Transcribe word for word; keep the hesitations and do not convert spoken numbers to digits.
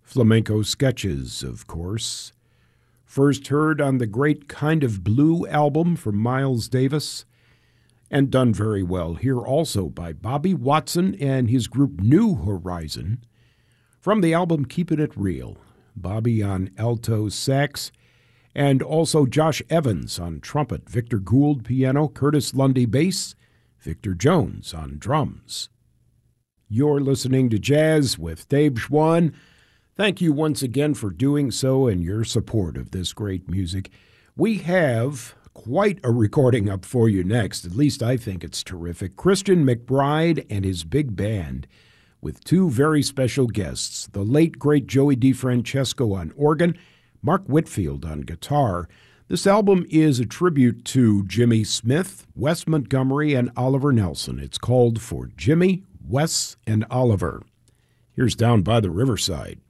Flamenco Sketches, of course. First heard on the Great Kind of Blue album from Miles Davis, and done very well here also by Bobby Watson and his group New Horizon. From the album Keepin' It Real, Bobby on alto sax, and also Josh Evans on trumpet, Victor Gould piano, Curtis Lundy bass, Victor Jones on drums. You're listening to Jazz with Dave Schwann. Thank you once again for doing so and your support of this great music. We have quite a recording up for you next. At least I think it's terrific. Christian McBride and his big band with two very special guests, the late, great Joey DeFrancesco on organ, Mark Whitfield on guitar. This album is a tribute to Jimmy Smith, Wes Montgomery, and Oliver Nelson. It's called For Jimmy, Wes, and Oliver. Here's Down by the Riverside.